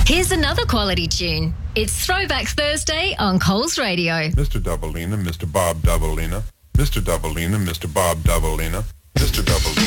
Here's another quality tune. It's Throwback Thursday on Coles Radio. Mr. Doubleina, Mr. Bob Doubleina, Mr. Doubleina, Mr. Bob Doubleina, Mr. Doubleina.